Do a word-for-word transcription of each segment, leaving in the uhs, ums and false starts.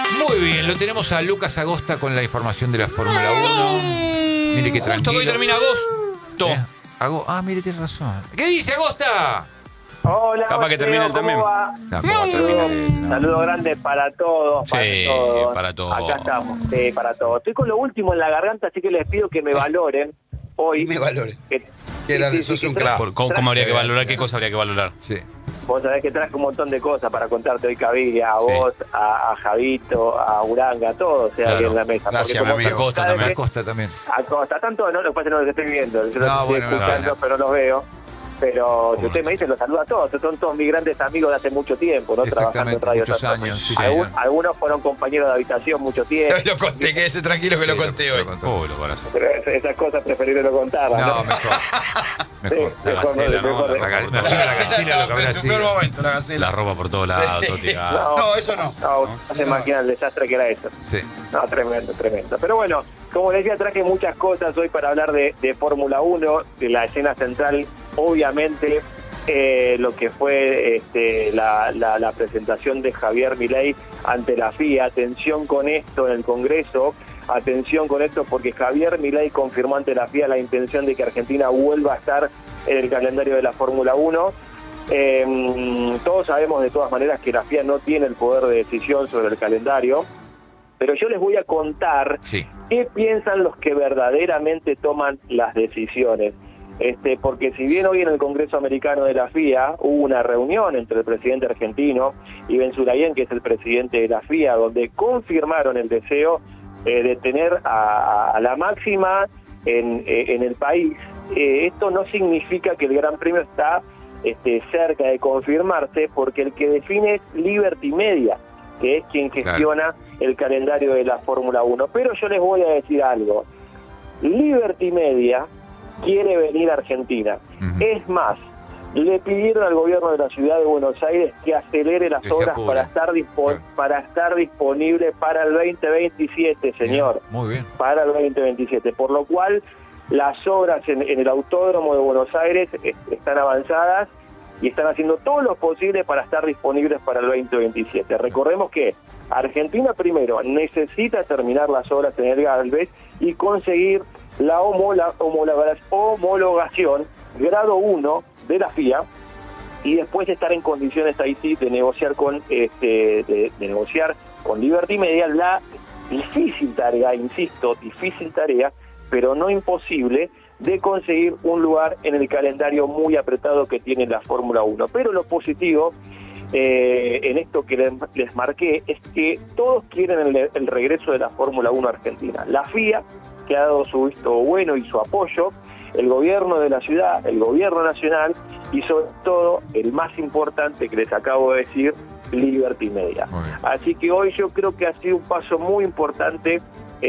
Muy bien, lo tenemos a Lucas Agosta con la información de la Fórmula uno. Mire qué tranquilo. Justo que hoy termina agosto. ¿Eh? Ago... Ah, mire, tienes razón. ¿Qué dice Agosta? Hola, Capaz que termine él también. va? No, ¿cómo termina él? No. Saludo grande para todos. Para Sí, todos. para todos. Acá estamos, sí, para todos. Estoy con lo último en la garganta, así que les pido que me valoren hoy. Me valoren. Que, Qué grande, sí, sí, sos sí, un que crack. Por- ¿Cómo, cómo habría que valorar? ¿Qué cosa habría que valorar? Sí. Vos sabés que traje un montón de cosas para contarte hoy, Cavilla, a Sí. vos, a, a Javito, a Uranga, a todos, o sea, Claro. ahí en la mesa. Gracias, Porque como mi amigo. sabés Acosta que- también. Acosta también. Acosta, tanto no, lo que pasa es que no los estoy viendo, yo los No, estoy bueno, escuchando, no, pero no los veo. Pero si Bueno. usted me dice, los saludo a todos, son todos mis grandes amigos de hace mucho tiempo, ¿no? Trabajando en Exactamente, Radio muchos Santos. años. Sí, Algún- señor. algunos fueron compañeros de habitación mucho tiempo. Lo conté, quédese tranquilo que lo Sí, conté hoy. contó. Oh, los corazones. Pero es- esas cosas preferible no contarlas, No, ¿no? mejor. Sí, Mejor. La mejor no, gacela, ¿no? mejor La no. La, ga- ropa por la, todos la lados. gacela lo que habrá Es su peor sido. momento, la gacela. La ropa por todos lados, todo tirado. No, No, eso no. No, no se imagina el desastre que era eso. Sí. No, tremendo, tremendo. Pero bueno, como les decía, traje muchas cosas hoy para hablar de, de Fórmula uno, de la escena central, obviamente, eh, lo que fue este, la, la, la presentación de Javier Milei ante la F I A. Atención con esto en el Congreso, atención con esto porque Javier Milei confirmó ante la F I A la intención de que Argentina vuelva a estar en el calendario de la Fórmula uno. Eh, todos sabemos de todas maneras que la F I A no tiene el poder de decisión sobre el calendario, pero yo les voy a contar Sí. qué piensan los que verdaderamente toman las decisiones. Este, porque si bien hoy en el Congreso Americano de la F I A hubo una reunión entre el presidente argentino y Ben Sulayem, que es el presidente de la F I A, donde confirmaron el deseo eh, de tener a, a la máxima en, eh, en el país, eh, esto no significa que el Gran Premio está este, cerca de confirmarse, porque el que define es Liberty Media, que es quien gestiona el calendario de la Fórmula uno. Pero yo les voy a decir algo. Liberty Media quiere venir a Argentina. Ujú. Es más, le pidieron al gobierno de la ciudad de Buenos Aires que acelere las Que se obras apure. para estar, dispo Claro. para estar disponible para el veinte veintisiete, señor. Bien, muy bien. Para el veinte veintisiete. Por lo cual, las obras en, en el Autódromo de Buenos Aires est- están avanzadas y están haciendo todo lo posible para estar disponibles para el veinte veintisiete. Recordemos que Argentina primero necesita terminar las obras en el Galvez y conseguir la homola- homologa- homologación grado uno de la F I A, y después estar en condiciones ahí sí de negociar con este de, de negociar con Liberty Media la difícil tarea, insisto, difícil tarea, pero no imposible, de conseguir un lugar en el calendario muy apretado que tiene la Fórmula uno. Pero lo positivo eh, en esto que les, les marqué es que todos quieren el, el regreso de la Fórmula uno a Argentina. La F I A, que ha dado su visto bueno y su apoyo, el gobierno de la ciudad, el gobierno nacional y sobre todo, el más importante que les acabo de decir, Liberty Media. Muy bien. Así que hoy yo creo que ha sido un paso muy importante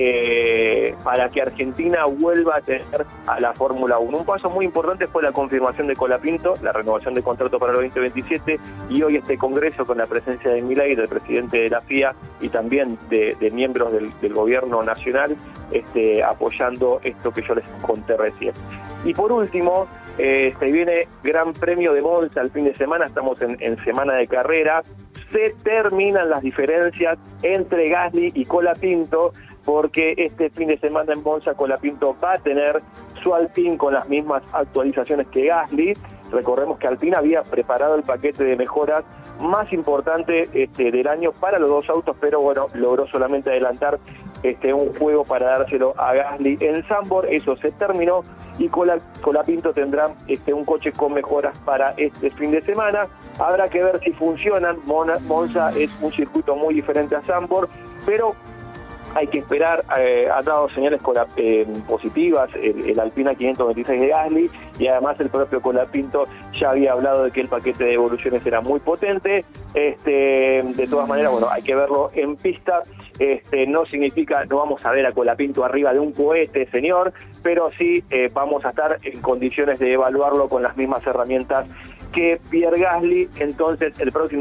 eh, para que Argentina vuelva a tener a la Fórmula uno. Un paso muy importante fue la confirmación de Colapinto, la renovación de contrato para el veinte veintisiete, y hoy este congreso con la presencia de Milei, del presidente de la F I A y también de, de miembros del, del gobierno nacional, este, apoyando esto que yo les conté recién. Y por último, eh, se viene Gran Premio de Monza el fin de semana, estamos en, en semana de carrera, se terminan las diferencias entre Gasly y Colapinto, porque este fin de semana en Monza Colapinto va a tener su Alpine con las mismas actualizaciones que Gasly. Recordemos que Alpine había preparado el paquete de mejoras más importante este, del año para los dos autos, pero bueno, logró solamente adelantar este, un juego para dárselo a Gasly en Zandvoort. Eso se terminó y Cola, Colapinto tendrá este, un coche con mejoras para este fin de semana. Habrá que ver si funcionan. Mona, Monza es un circuito muy diferente a Zandvoort, pero hay que esperar. Eh, ha dado señales Colap, eh, positivas el, el Alpina quinientos veintiséis de Gasly, y además el propio Colapinto ya había hablado de que el paquete de evoluciones era muy potente. Este, de todas maneras, bueno, hay que verlo en pista. Este, no significa, no vamos a ver a Colapinto arriba de un cohete, señor, pero sí eh, vamos a estar en condiciones de evaluarlo con las mismas herramientas que Pierre Gasly. Entonces, el próximo